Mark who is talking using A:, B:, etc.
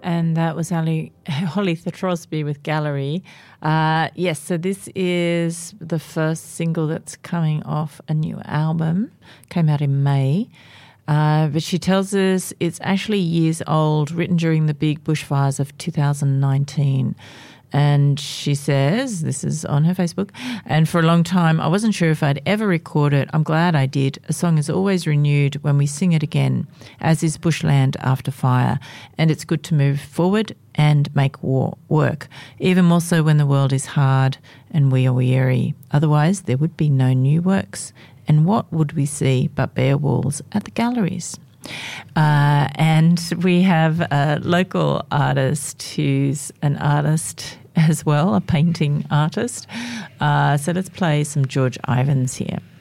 A: And that was Holly Throsby with Gallery. Yes, so this is the first single that's coming off a new album. Came out in May. But she tells us it's actually years old, written during the big bushfires of 2019. And she says, this is on her Facebook, and for a long time I wasn't sure if I'd ever record it. I'm glad I did. A song is always renewed when we sing it again, as is bushland after fire. And it's good to move forward and make war work, even more so when the world is hard and we are weary. Otherwise there would be no new works. And what would we see but bare walls at the galleries? And we have a local artist who's an artist as well, a painting artist. So let's play some George Ivans here.